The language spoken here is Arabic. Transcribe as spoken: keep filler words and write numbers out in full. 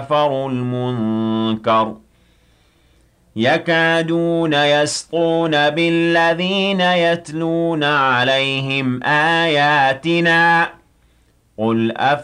كفروا المنكر يكادون يسطون بالذين يتلون عليهم آياتنا قل